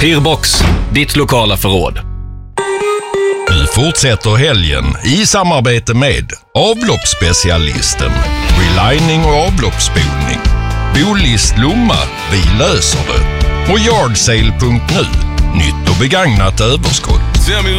Peerbox, ditt lokala förråd. Nu fortsätter helgen i samarbete med avloppsspecialisten, relining och avloppsspolning, Bolist Lomma, vi löser det, och Yardsale.nu, nytt och begagnat överskott.